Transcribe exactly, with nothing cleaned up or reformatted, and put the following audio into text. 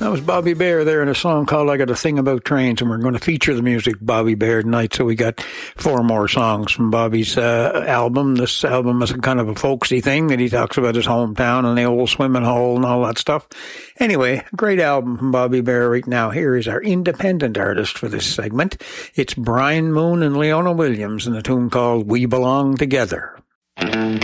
That was Bobby Bare there in a song called I Got a Thing About Trains, and we're going to feature the music Bobby Bare tonight, so we got four more songs from Bobby's uh, album. This album is kind of a folksy thing that he talks about his hometown and the old swimming hole and all that stuff. Anyway, great album from Bobby Bare right now. Here is our independent artist for this segment. It's Brian Moon and Leona Williams in a tune called We Belong Together.